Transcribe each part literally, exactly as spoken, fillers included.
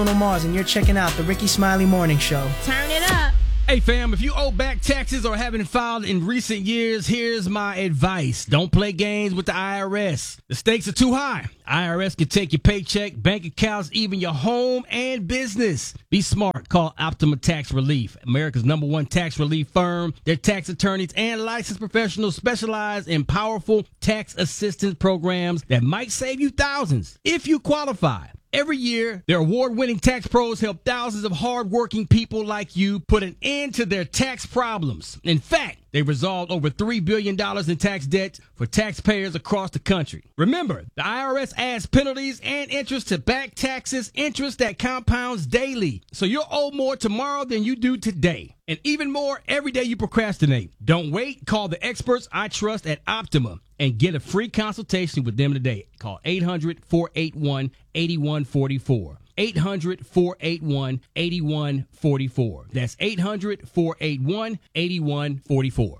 Mars, and you're checking out the Ricky Smiley Morning Show. Turn it up. Hey, fam, if you owe back taxes or haven't filed in recent years, here's my advice. Don't play games with the I R S. The stakes are too high. I R S can take your paycheck, bank accounts, even your home and business. Be smart. Call Optima Tax Relief, America's number one tax relief firm. Their tax attorneys and licensed professionals specialize in powerful tax assistance programs that might save you thousands if you qualify. Every year, their award-winning tax pros help thousands of hard-working people like you put an end to their tax problems. In fact, they resolved over three billion dollars in tax debt for taxpayers across the country. Remember, the I R S adds penalties and interest to back taxes, interest that compounds daily. So you'll owe more tomorrow than you do today. And even more every day you procrastinate. Don't wait. Call the experts I trust at Optima and get a free consultation with them today. Call eight hundred, four eight one, eight one four four. eight hundred, four eight one, eight one four four. That's eight hundred, four eight one, eight one four four.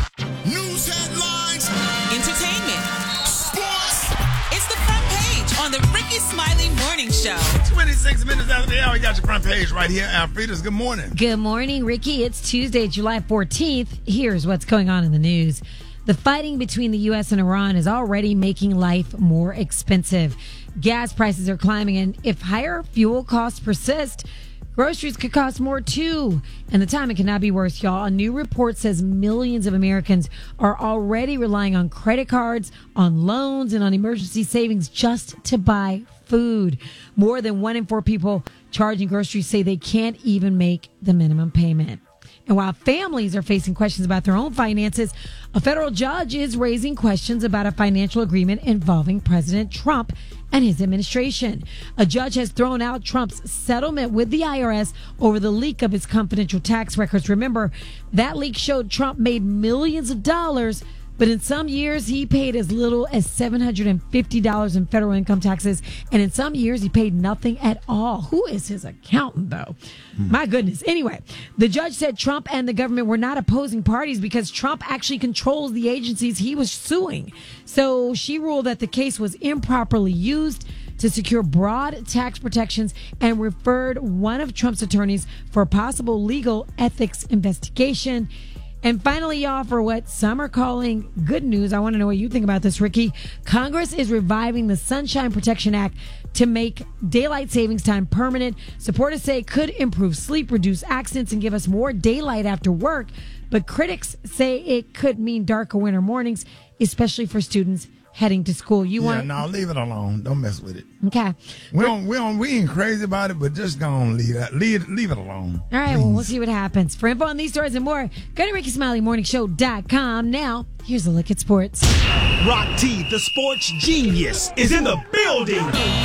News headlines. Entertainment. Sports. It's the front page on the Ricky Smiley Morning Show. twenty-six minutes after the hour, you got your front page right here. Alfreda's, good morning. Good morning, Ricky. It's Tuesday, July fourteenth. Here's what's going on in the news. The fighting between the U S and Iran is already making life more expensive. Gas prices are climbing, and if higher fuel costs persist, groceries could cost more too. And the timing cannot be worse, y'all. A new report says millions of Americans are already relying on credit cards, on loans, and on emergency savings just to buy food. More than one in four people charging groceries say they can't even make the minimum payment. And while families are facing questions about their own finances, a federal judge is raising questions about a financial agreement involving President Trump and his administration. A judge has thrown out Trump's settlement with the I R S over the leak of his confidential tax records. Remember, that leak showed Trump made millions of dollars, but in some years he paid as little as seven hundred fifty dollars in federal income taxes, and in some years he paid nothing at all. Who is his accountant, though? Mm. My goodness. Anyway, the judge said Trump and the government were not opposing parties because Trump actually controls the agencies he was suing. So she ruled that the case was improperly used to secure broad tax protections and referred one of Trump's attorneys for a possible legal ethics investigation. And finally, y'all, for what some are calling good news, I want to know what you think about this, Ricky. Congress is reviving the Sunshine Protection Act to make daylight savings time permanent. Supporters say it could improve sleep, reduce accidents, and give us more daylight after work. But critics say it could mean darker winter mornings, especially for students heading to school. You yeah, want? no, leave it alone. Don't mess with it. Okay. We don't, we don't, we ain't crazy about it, but just go on, leave it, leave, leave it alone. All right, please. well, we'll see what happens. For info on these stories and more, go to Ricky Smiley Morning Show dot com. Now, here's a look at sports. Rock T, the sports genius, is in the building.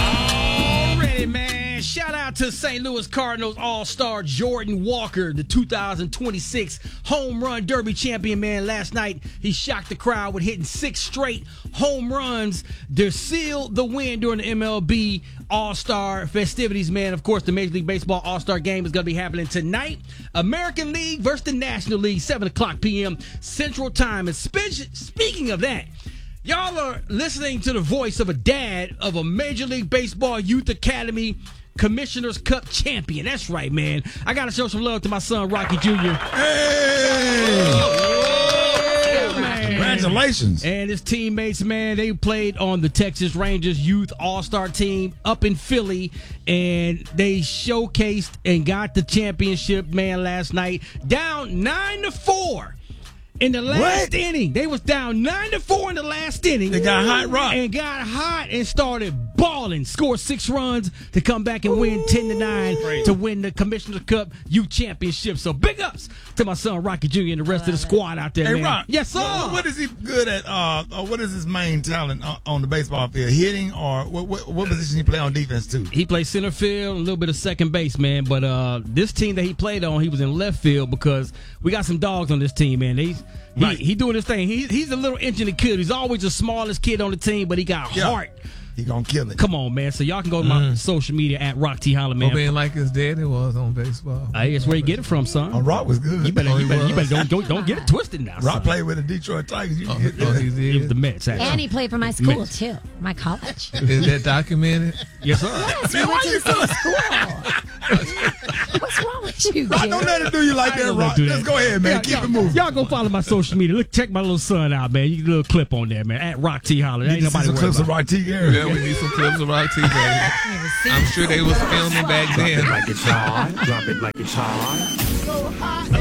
Already, man. Shout out to Saint Louis Cardinals All-Star Jordan Walker, the two thousand twenty-six Home Run Derby champion, man. Last night, he shocked the crowd with hitting six straight home runs to seal the win during the M L B All-Star festivities, man. Of course, the Major League Baseball All-Star game is going to be happening tonight. American League versus the National League, seven o'clock p.m. Central Time. And spe- speaking of that, y'all are listening to the voice of a dad of a Major League Baseball Youth Academy Commissioner's Cup champion. That's right, man. I got to show some love to my son, Rocky Junior Hey! Oh, man. Congratulations. And his teammates, man, they played on the Texas Rangers Youth All-Star team up in Philly, and they showcased and got the championship, man, last night. Down nine to four. In the last what? inning, they was down nine to four in the last inning. They got hot, Rock. And got hot and started balling. Scored six runs to come back and win ten to nine to win the Commissioner's Cup Youth Championship. So big ups to my son Rocky Junior and the rest of the squad out there, Hey, man. Rock. Yes, sir. What, what is he good at? Uh, uh, what is his main talent on, on the baseball field? Hitting, or what, what, what position he play on defense too? He plays center field, a little bit of second base, man. But uh, this team that he played on, he was in left field because we got some dogs on this team, man. They, he, Right. he doing his thing. He, he's a little engine kid. He's always the smallest kid on the team, but he got Yeah. heart. he gonna kill it. Come on, man. So y'all can go to my Mm. social media at Rock T Holla, For man. being like his daddy was on baseball. Hey, that's where you get it from, son. Oh, Rock was good. You better, Oh, you he better, you was. better don't, don't, don't get it twisted now. Rock son. played with the Detroit Tigers. You Oh, can get oh, that. he It was did. the Mets, actually. And he played for my school, Mets. too. My college. Is that documented? Yes, sir. Yes, we went to the same school. What's wrong with you, Rock, Gary? don't let it do you like I that, ain't gonna Rock. do that. Let's go ahead, man. Yeah, Keep y'all, it moving. Y'all go follow my social media. Look, check my little son out, man. You get a little clip on there, man. At Rock T Holla. Ain't You can see nobody some worried clips of about Rock T. Gary. Yeah, we need some clips of Rock T. Baby. I'm sure they was filming back then. Like it's hot. Drop it like it's hot.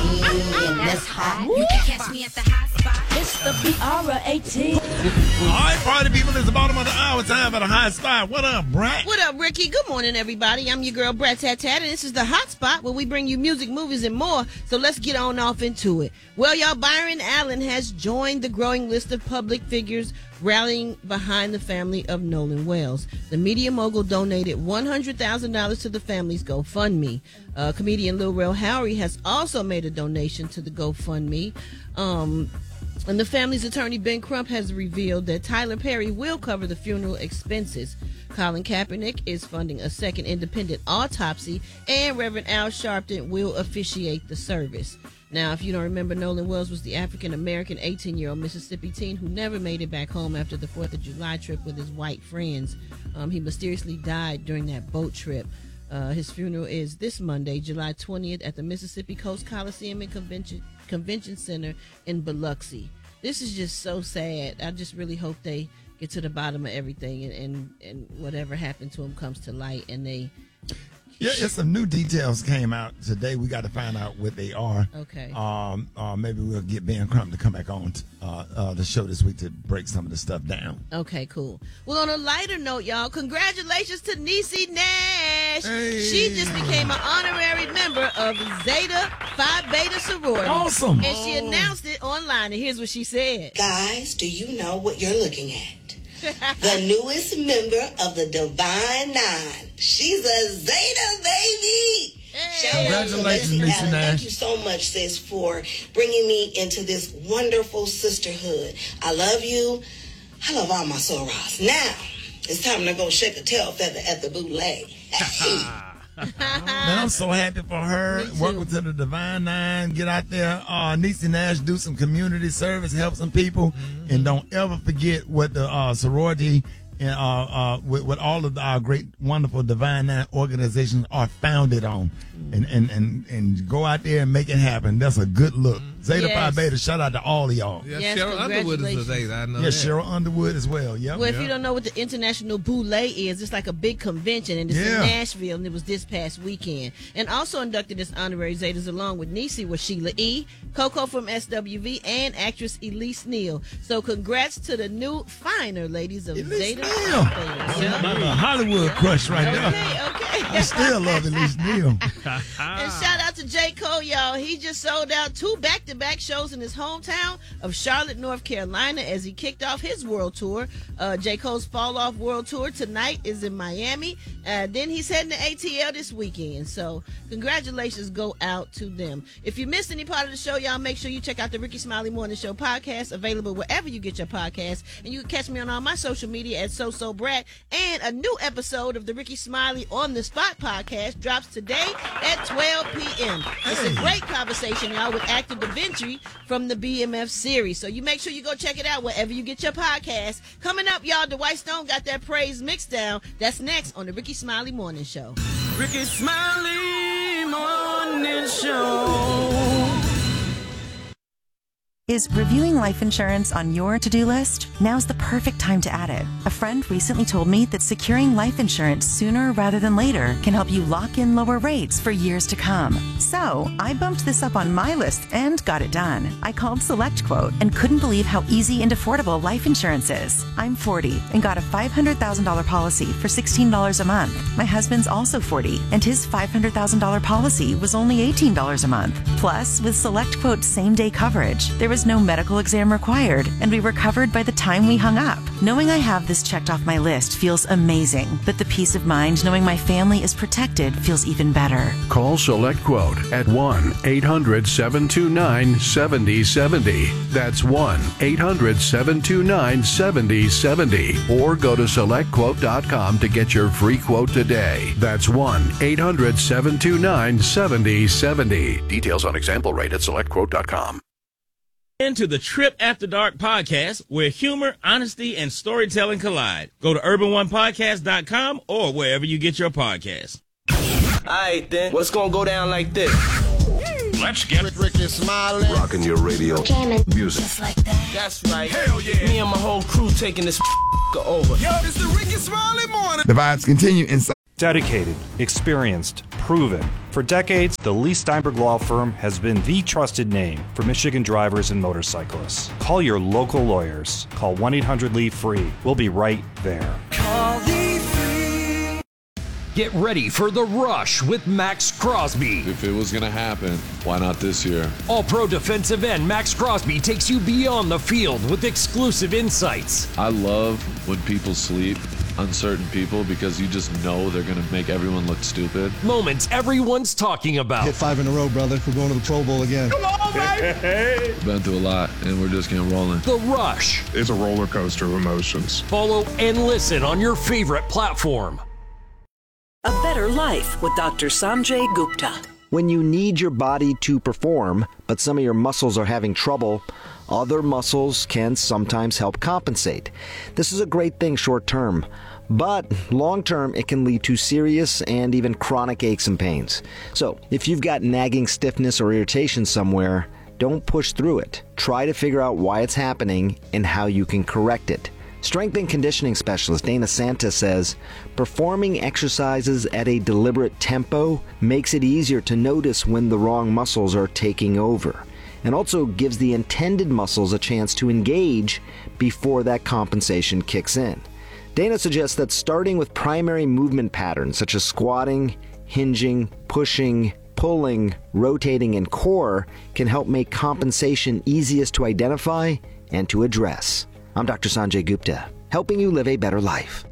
That's hot. You can catch me at the hot spot. It's the B R eighteen. All right, party people, it's the bottom of the hour. Time for the hot spot. What up, Brat? What up, Ricky? Good morning, everybody. I'm your girl, Brat Tat Tat, and this is the Hot Spot where we bring you music, movies, and more. So let's get on off into it. Well, y'all, Byron Allen has joined the growing list of public figures rallying behind the family of Nolan Wells. The media mogul donated one hundred thousand dollars to the family's GoFundMe. Uh, comedian Lil Rel Howery has also made a donation to the GoFundMe. Um... And the family's attorney, Ben Crump, has revealed that Tyler Perry will cover the funeral expenses. Colin Kaepernick is funding a second independent autopsy, and Reverend Al Sharpton will officiate the service. Now, if you don't remember, Nolan Wells was the African-American eighteen-year-old Mississippi teen who never made it back home after the fourth of July trip with his white friends. Um, he mysteriously died during that boat trip. Uh, his funeral is this Monday, July twentieth, at the Mississippi Coast Coliseum and Convention Convention Center in Biloxi. This is just so sad. I just really hope they get to the bottom of everything, and, and, and whatever happened to him comes to light, and they... Yeah, yeah, some new details came out today. We got to find out what they are. Okay. Um, uh, maybe we'll get Ben Crump to come back on t- uh, uh, the show this week to break some of the stuff down. Okay, cool. Well, on a lighter note, y'all, congratulations to Niecy Nash. Hey. She just became an honorary member of Zeta Phi Beta sorority. Awesome. And she announced it online, and here's what she said. Guys, do you know what you're looking at? The newest member of the Divine Nine. She's a Zeta, baby. Hey. Shout out to Congratulations, Leslie Niecy Allen. Nash. Thank you so much, sis, for bringing me into this wonderful sisterhood. I love you. I love all my sorors. Now, it's time to go shake a tail feather at the bootleg. Hey. Man, I'm so happy for her. Me too. Work with the Divine Nine. Get out there. Uh, Niecy Nash, do some community service, help some people. Mm-hmm. And don't ever forget what the uh, sorority and uh, uh, what, what all of our great, wonderful Divine Nine organizations are founded on. Mm-hmm. And, and, and, and go out there and make it happen. That's a good look. Zeta Phi Yes. Beta, shout out to all of y'all. Yeah, Yes, Cheryl Underwood is a congratulations. Zeta. I know Yeah, that. Cheryl Underwood as well. Yep. Well, if you don't know what the International Boule is, it's like a big convention, and it's Yeah. in Nashville, and it was this past weekend. And also inducted as honorary Zetas along with Niecy was Sheila E., Coco from S W V, and actress Elise Neal. So congrats to the new finer ladies of Elise Zeta. Neal. Phi My Beta. little Hollywood crush right there. Okay, okay. I still love Elise Neal. And shout out to J. Cole, y'all. He just sold out two back-to-back shows in his hometown of Charlotte, North Carolina, as he kicked off his world tour. Uh, J. Cole's Fall Off World Tour tonight is in Miami. Uh, then he's heading to A T L this weekend. So congratulations go out to them. If you missed any part of the show, y'all make sure you check out the Ricky Smiley Morning Show podcast, available wherever you get your podcasts. And you can catch me on all my social media at So So Brat. And a new episode of the Ricky Smiley On The Spot podcast drops today at twelve p.m. It's a great conversation, y'all, with actor Da Vinci from the B M F series. So you make sure you go check it out wherever you get your podcast. Coming up, y'all, Dwight Stone got that praise mix down. That's next on the Ricky Smiley Morning Show. Ricky Smiley Morning Show. Is reviewing life insurance on your to-do list? Now's the perfect time to add it. A friend recently told me that securing life insurance sooner rather than later can help you lock in lower rates for years to come. So I bumped this up on my list and got it done. I called SelectQuote and couldn't believe how easy and affordable life insurance is. I'm forty and got a five hundred thousand dollars policy for sixteen dollars a month. My husband's also forty and his five hundred thousand dollars policy was only eighteen dollars a month. Plus, with SelectQuote's same-day coverage, there was no medical exam required, and we were covered by the time we hung up. Knowing I have this checked off my list feels amazing, but the peace of mind knowing my family is protected feels even better. Call SelectQuote at one eight hundred seven two nine seven zero seven zero. That's one eight hundred seven two nine seven zero seven zero. Or go to select quote dot com to get your free quote today. That's one eight hundred seven two nine seven zero seven zero. Details on example rate at select quote dot com. Into the Trip After Dark podcast, where humor, honesty, and storytelling collide. Go to urban one podcast dot com or wherever you get your podcasts. Alright then, what's gonna go down like this? Let's get Ricky Smiley. Rocking your radio. Music. Just like that. That's right. Hell yeah. Me and my whole crew taking this over. Yo, it's the Ricky Smiley morning. The vibes continue inside. Dedicated, experienced, proven. For decades, the Lee Steinberg Law Firm has been the trusted name for Michigan drivers and motorcyclists. Call your local lawyers. Call one eight hundred L E A FREE. We'll be right there. Call Lee Free. Get ready for The Rush with Max Crosby. If it was going to happen, why not this year? All-pro defensive end Max Crosby takes you beyond the field with exclusive insights. I love when people sleep. Uncertain people, because you just know they're going to make everyone look stupid. Moments everyone's talking about. Hit five in a row, brother. We're going to the Pro Bowl again. Come on, baby! Been through a lot, and we're just getting rolling. The Rush. It's a roller coaster of emotions. Follow and listen on your favorite platform. A Better Life with Doctor Sanjay Gupta. When you need your body to perform, but some of your muscles are having trouble, other muscles can sometimes help compensate. This is a great thing short term, but long term it can lead to serious and even chronic aches and pains. So if you've got nagging stiffness or irritation somewhere, don't push through it. Try to figure out why it's happening and how you can correct it. Strength and conditioning specialist Dana Santa says, performing exercises at a deliberate tempo makes it easier to notice when the wrong muscles are taking over, and also gives the intended muscles a chance to engage before that compensation kicks in. Dana suggests that starting with primary movement patterns such as squatting, hinging, pushing, pulling, rotating, and core can help make compensation easiest to identify and to address. I'm Doctor Sanjay Gupta, helping you live a better life.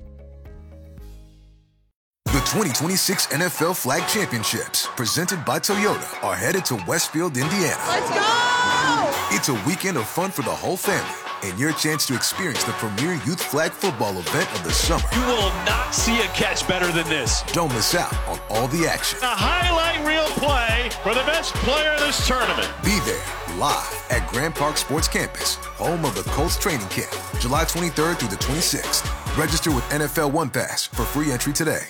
The twenty twenty-six N F L Flag Championships, presented by Toyota, are headed to Westfield, Indiana. Let's go! It's a weekend of fun for the whole family, and your chance to experience the premier youth flag football event of the summer. You will not see a catch better than this. Don't miss out on all the action. A highlight reel play for the best player of this tournament. Be there, live at Grand Park Sports Campus, home of the Colts training camp, July twenty-third through the twenty-sixth. Register with N F L One Pass for free entry today.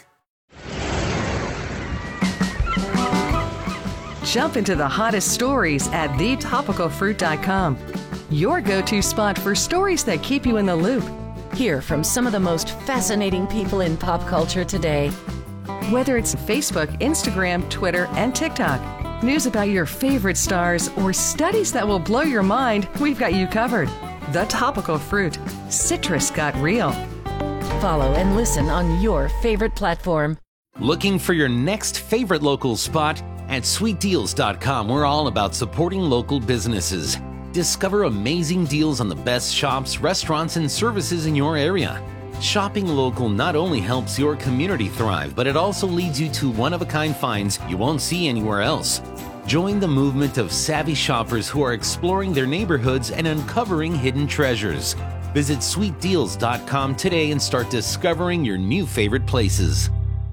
Jump into the hottest stories at the topical fruit dot com. Your go-to spot for stories that keep you in the loop. Hear from some of the most fascinating people in pop culture today. Whether it's Facebook, Instagram, Twitter, and TikTok, news about your favorite stars, or studies that will blow your mind, we've got you covered. The Topical Fruit. Citrus got real. Follow and listen on your favorite platform. Looking for your next favorite local spot? At sweet deals dot com, we're all about supporting local businesses. Discover amazing deals on the best shops, restaurants, and services in your area. Shopping local not only helps your community thrive, but it also leads you to one-of-a-kind finds you won't see anywhere else. Join the movement of savvy shoppers who are exploring their neighborhoods and uncovering hidden treasures. Visit sweet deals dot com today and start discovering your new favorite places.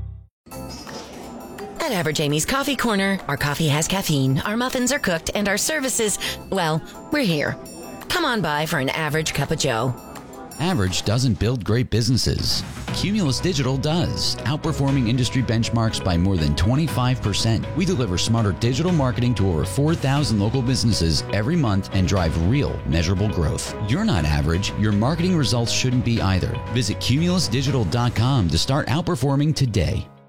At Average Amy's Coffee Corner, our coffee has caffeine, our muffins are cooked, and our services, well, we're here. Come on by for an average cup of joe. Average doesn't build great businesses. Cumulus Digital does, outperforming industry benchmarks by more than twenty-five percent. We deliver smarter digital marketing to over four thousand local businesses every month and drive real, measurable growth. You're not average. Your marketing results shouldn't be either. Visit cumulus digital dot com to start outperforming today.